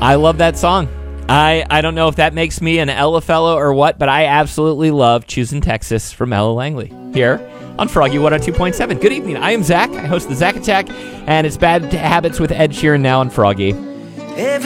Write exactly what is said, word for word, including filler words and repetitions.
I love that song. I, I don't know if that makes me an Ella fellow or what, but I absolutely love Choosing Texas from Ella Langley here on Froggy one oh two point seven. Good evening. I am Zach. I host the Zach Attack, and it's Bad Habits with Ed Sheeran now on Froggy.